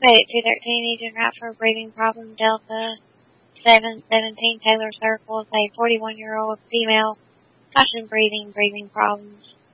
Credit 213, Agent Radford, breathing problem, Delta 717, Taylor Circle, a 41-year-old female. Caution breathing problems.